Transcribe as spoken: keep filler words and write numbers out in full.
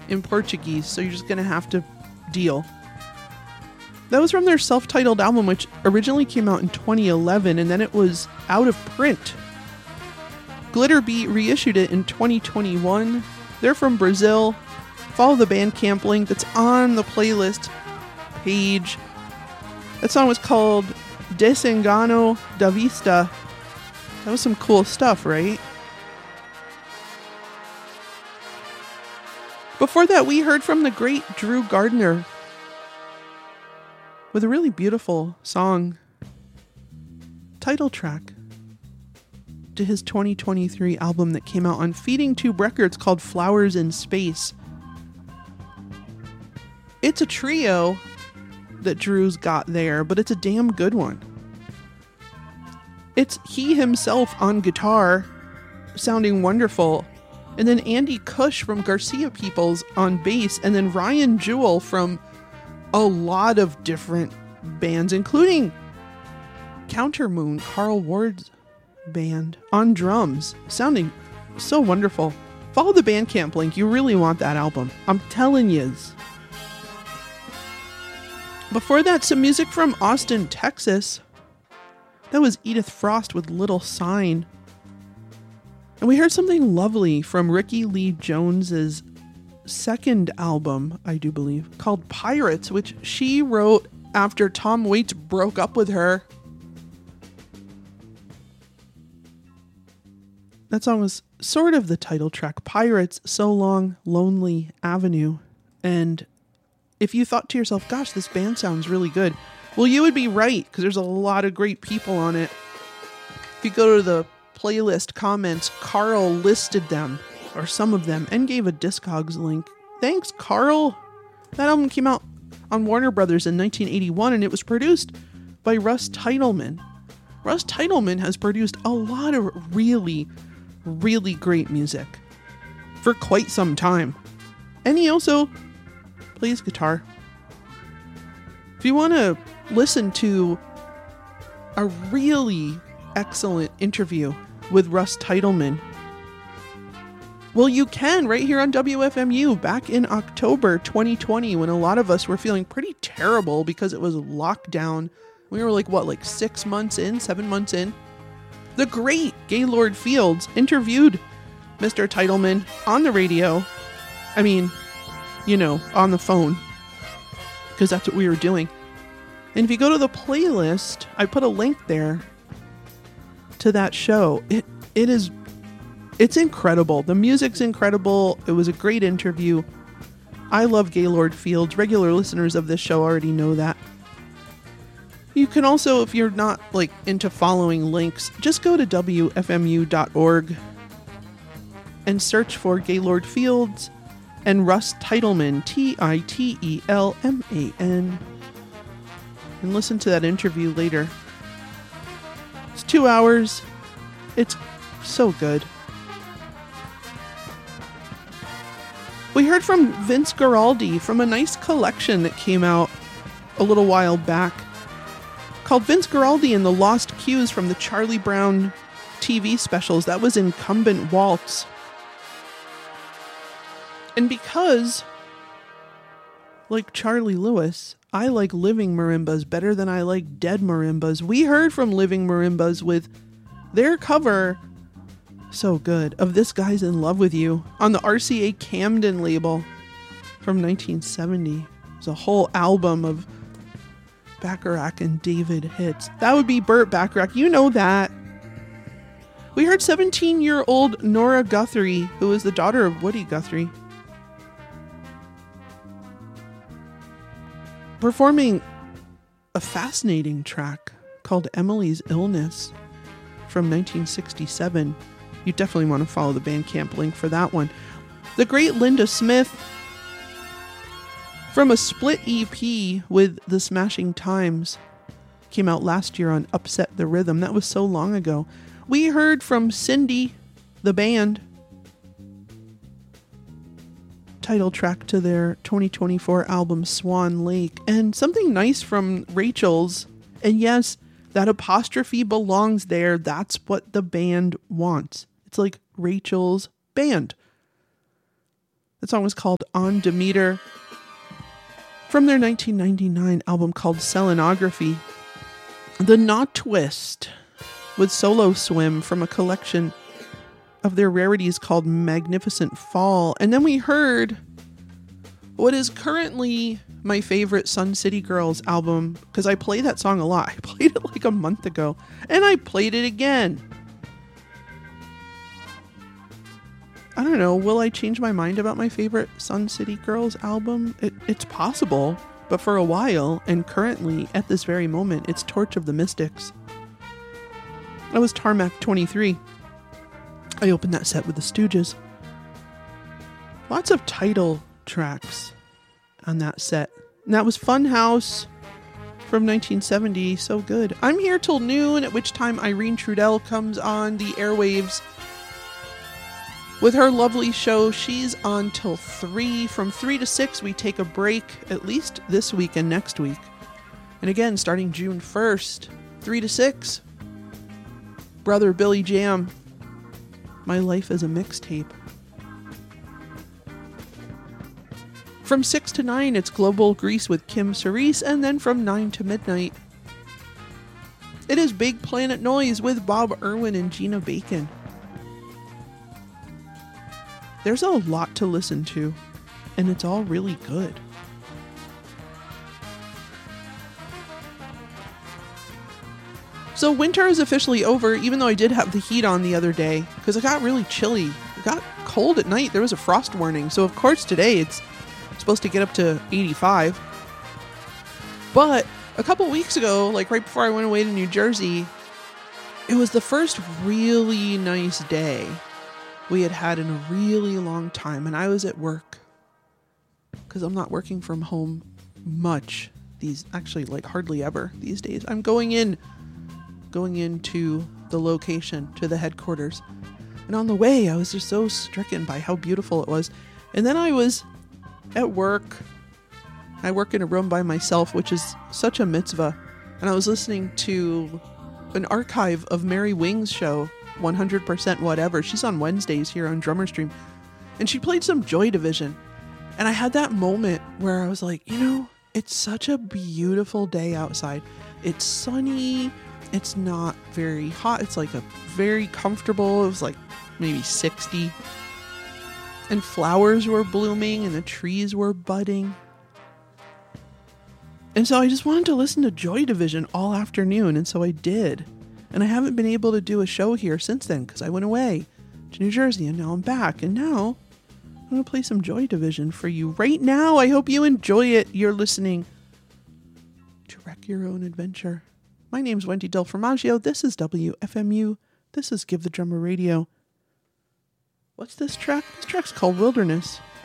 in Portuguese, so you're just going to have to deal. That was from their self-titled album, which originally came out in twenty eleven, and then it was out of print. Glitterbeat reissued it in twenty twenty-one. They're from Brazil. Follow the Bandcamp link that's on the playlist page. That song was called Desengano da Vista. That was some cool stuff, right? Before that, we heard from the great Drew Gardner with a really beautiful song, title track to his twenty twenty-three album that came out on Feeding Tube Records called Flowers in Space. It's a trio that Drew's got there, but it's a damn good one. It's he himself on guitar, sounding wonderful, and then Andy Cush from Garcia Peoples on bass, and then Ryan Jewell from a lot of different bands, including Countermoon, Carl Ward's band, on drums, sounding so wonderful. Follow the Bandcamp link. You really want that album. I'm telling yous. Before that, some music from Austin, Texas. That was Edith Frost with Little Sign. And we heard something lovely from Ricky Lee Jones's second album, I do believe, called Pirates, which she wrote after Tom Waits broke up with her. That song was sort of the title track, Pirates, So Long, Lonely Avenue. And if you thought to yourself, gosh, this band sounds really good, well, you would be right, because there's a lot of great people on it. If you go to the playlist comments, Carl listed them, or some of them, and gave a Discogs link. Thanks, Carl. That album came out on Warner Brothers in nineteen eighty-one, and it was produced by Russ Titelman. Russ Titelman has produced a lot of really, really great music for quite some time. And he also plays guitar. If you want to listen to a really excellent interview with Russ Titelman, well, you can right here on W F M U back in October twenty twenty, when a lot of us were feeling pretty terrible because it was lockdown. We were like, what, like six months in, seven months in? The great Gaylord Fields interviewed Mister Titelman on the radio. I mean, you know, on the phone, because that's what we were doing. And if you go to the playlist, I put a link there to that show. It it is it's incredible. The music's incredible. It was a great interview. I love Gaylord Fields. Regular listeners of this show already know that. You can also, if you're not like into following links, just go to W F M U dot org and search for Gaylord Fields and Russ Titelman, T I T E L M A N, and listen to that interview later. It's two hours. It's so good. We heard from Vince Guaraldi from a nice collection that came out a little while back called Vince Guaraldi and the Lost Cues from the Charlie Brown T V specials. That was Incumbent Waltz. And because, like Charlie Lewis, I like living marimbas better than I like dead marimbas, we heard from Living Marimbas with their cover, so good, of This Guy's in Love with You on the R C A Camden label from nineteen seventy. It's a whole album of Bacharach and David hits. That would be Burt Bacharach. You know that. We heard seventeen-year-old Nora Guthrie, who is the daughter of Woody Guthrie, performing a fascinating track called Emily's Illness from nineteen sixty-seven. You definitely want to follow the Bandcamp link for that one. The great Linda Smith from a split E P with The Smashing Times, came out last year on Upset the Rhythm. That was so long ago. We heard from Cindy, the band, title track to their twenty twenty-four album Swan Lake, and something nice from Rachel's. And yes, that apostrophe belongs there. That's what the band wants. It's like Rachel's band. That song was called On Demeter from their nineteen ninety-nine album called Selenography. The Knot Twist with Solo Swim from a collection of their rarities called Magnificent Fall. And then we heard what is currently my favorite Sun City Girls album, because I play that song a lot. I played it like a month ago, and I played it again. I don't know, will I change my mind about my favorite Sun City Girls album? It, it's possible, but for a while, and currently, at this very moment, it's Torch of the Mystics. That was Tarmac twenty-three. I opened that set with the Stooges. Lots of title tracks on that set. And that was Funhouse from nineteen seventy. So good. I'm here till noon, at which time Irene Trudell comes on the airwaves with her lovely show. She's on till three. From three to six, we take a break, at least this week and next week. And again, starting June first, three to six, Brother Billy Jam, My Life as a Mixtape. From six to nine, it's Global Grease with Kim Cerise, and then from nine to midnight, it is Big Planet Noise with Bob Irwin and Gina Bacon. There's a lot to listen to, and it's all really good. So winter is officially over, even though I did have the heat on the other day, because it got really chilly. It got cold at night. There was a frost warning. So of course today it's supposed to get up to eighty-five. But a couple weeks ago, like right before I went away to New Jersey, it was the first really nice day we had had in a really long time. And I was at work, because I'm not working from home much these, actually like hardly ever these days. I'm going in, going into the location, to the headquarters. And on the way, I was just so stricken by how beautiful it was. And then I was at work. I work in a room by myself, which is such a mitzvah. And I was listening to an archive of Mary Wing's show, one hundred percent Whatever. She's on Wednesdays here on Drummer Stream. And she played some Joy Division. And I had that moment where I was like, you know, it's such a beautiful day outside. It's sunny. It's not very hot. It's like a very comfortable. It was like maybe sixty. And flowers were blooming and the trees were budding. And so I just wanted to listen to Joy Division all afternoon. And so I did. And I haven't been able to do a show here since then, because I went away to New Jersey and now I'm back. And now I'm going to play some Joy Division for you right now. I hope you enjoy it. You're listening to Wreck Your Own Adventure. My name's Wendy Del Formaggio. This is W F M U. This is Give the Drummer Radio. What's this track? This track's called Wilderness.